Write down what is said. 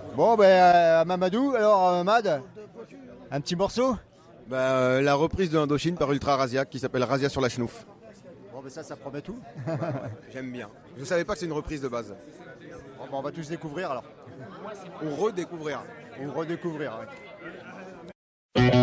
Bon, Mamadou, alors Mad, un petit morceau. La reprise de Indochine par Ultra Razia qui s'appelle Razia sur la chenouf. Bon, ça promet tout. J'aime bien. Je savais pas que c'est une reprise de base. Bon, on va tous découvrir alors. On redécouvrira. On redécouvrir, ouais.